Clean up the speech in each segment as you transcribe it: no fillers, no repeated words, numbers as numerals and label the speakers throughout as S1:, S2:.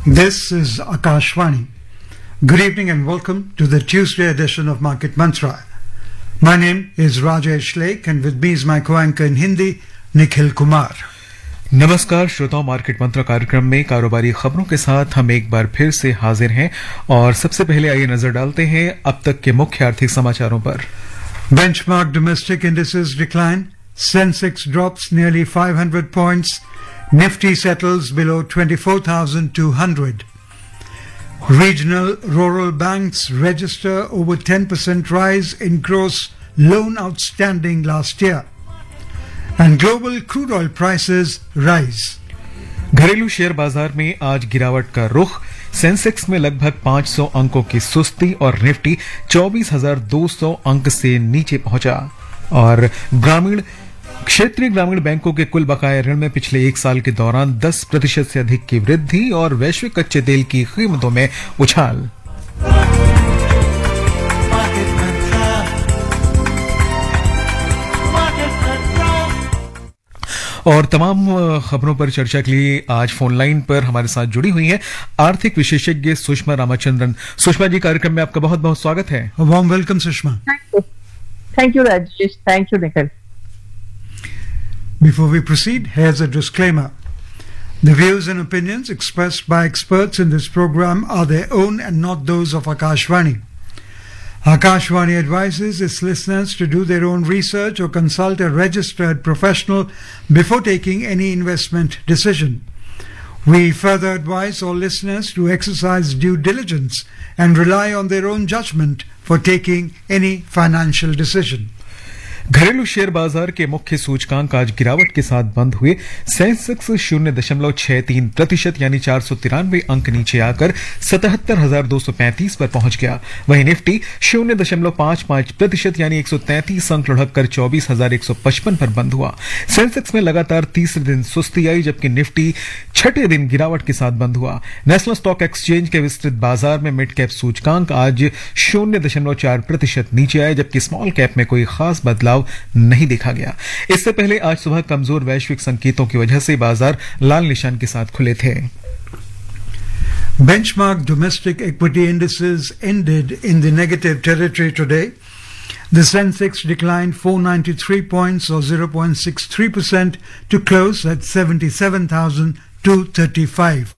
S1: This is Akashvani. Good evening and welcome to the Tuesday edition of Market Mantra. My name is Rajesh Lake and with me is my co-anchor in Hindi, Nikhil Kumar.
S2: नमस्कार श्रोताओं, market मंत्र कार्यक्रम में कारोबारी खबरों के साथ हम एक बार फिर से हाजिर हैं और सबसे पहले आइए नजर डालते हैं अब तक के मुख्य आर्थिक समाचारों पर।
S1: Benchmark domestic indices decline. Sensex drops nearly 500 points. Nifty settles below 24,200. Regional rural banks register over 10% rise in gross loan outstanding last year. And global crude oil prices rise.
S2: घरेलू शेयर बाजार में आज गिरावट का रुख। सेंसेक्स में लगभग 500 अंकों की सुस्ती और निफ्टी 24,200 अंक से नीचे पहुंचा। और क्षेत्रीय ग्रामीण बैंकों के कुल बकाया ऋण में पिछले एक साल के दौरान 10% से अधिक की वृद्धि और वैश्विक कच्चे तेल की कीमतों में उछाल। और तमाम खबरों पर चर्चा के लिए आज फोन लाइन पर हमारे साथ जुड़ी हुई हैं आर्थिक विशेषज्ञ सुषमा रामचंद्रन। सुषमा जी, कार्यक्रम में आपका बहुत बहुत स्वागत है।
S1: Warm welcome Sushma.
S3: Thank you, Rajesh. Thank you, Nikhil.
S1: Before we proceed, here's a disclaimer. The views and opinions expressed by experts in this program are their own and not those of Akashvani. Akashvani advises its listeners to do their own research or consult a registered professional before taking any investment decision. We further advise all listeners to exercise due diligence and rely on their own judgment for taking any financial decision.
S2: घरेलू share बाजार के मुख्य सूचकांक आज गिरावट के साथ बंद हुए। सेंसेक्स 0.63% यानी 493 अंक नीचे आकर 77,235 पर पहुंच गया। वहीं निफ्टी 0.55% यानी 133 अंक लुढ़ककर 24,155 पर बंद हुआ। सेंसेक्स में लगातार तीसरे दिन सुस्ती आई, जबकि निफ्टी छठे दिन गिरावट के साथ बंद हुआ। नेशनल स्टॉक एक्सचेंज के विस्तृत बाजार में मिड कैप सूचकांक आज 0.4% नीचे आए, जबकि स्मॉल कैप में कोई खास बदलाव नहीं देखा गया। इससे पहले आज सुबह कमजोर वैश्विक संकेतों की वजह से बाजार लाल निशान के साथ खुले थे।
S1: Benchmark domestic equity indices ended in the negative territory today. The Sensex declined 493 points or 0.63% to close at 77,235.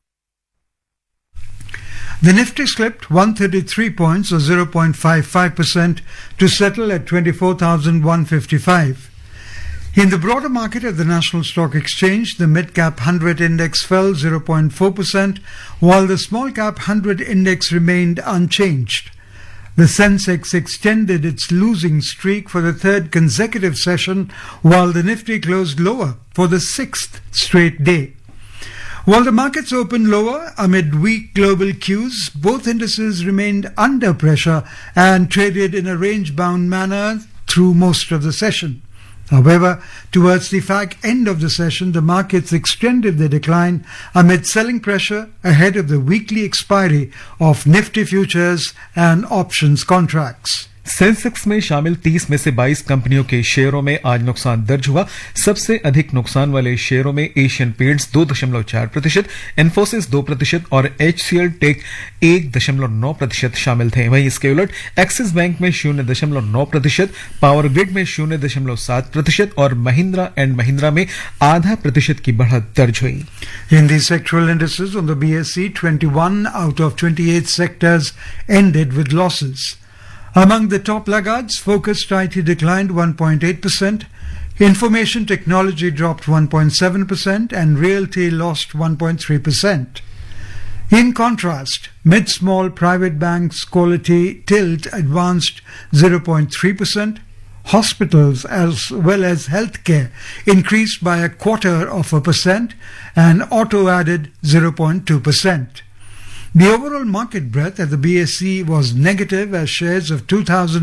S1: The Nifty slipped 133 points or 0.55% to settle at 24,155. In the broader market at the National Stock Exchange, the mid-cap 100 index fell 0.4%, while the small-cap 100 index remained unchanged. The Sensex extended its losing streak for the third consecutive session, while the Nifty closed lower for the sixth straight day. While the markets opened lower amid weak global cues, both indices remained under pressure and traded in a range-bound manner through most of the session. However, towards the end of the session, the markets extended their decline amid selling pressure ahead of the weekly expiry of Nifty futures and options contracts.
S2: Sensex में शामिल 30 में से 22 कंपनियों के शेयरों में आज नुकसान दर्ज हुआ। सबसे अधिक नुकसान वाले शेयरों में एशियन पेंट्स 2.4%, इन्फोसिस 2% और HCL टेक 1.9% शामिल थे। वहीं इसके उलट एक्सिस बैंक में 0.9%, पावर ग्रिड में 0.7% और महिंद्रा एंड महिंद्रा में 0.5% की बढ़त दर्ज हुई।
S1: In the sectoral indices on the BSE, 21 out of 28 sectors ended with losses. Among the top laggards, focused IT declined 1.8%, information technology dropped 1.7%, and realty lost 1.3%. In contrast, mid-small private banks quality tilt advanced 0.3%, hospitals as well as healthcare increased by 0.25%, and auto added 0.2%. The overall market breadth at the BSE was negative as shares of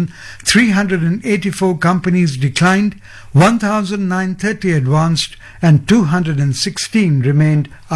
S1: 2,384 companies declined, 1,930 advanced and 216 remained